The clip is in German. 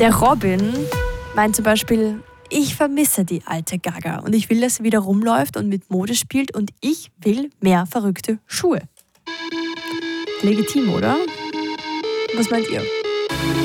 Der Robin meint zum Beispiel, ich vermisse die alte Gaga und ich will, dass sie wieder rumläuft und mit Mode spielt und ich will mehr verrückte Schuhe. Legitim, oder? Was meint ihr?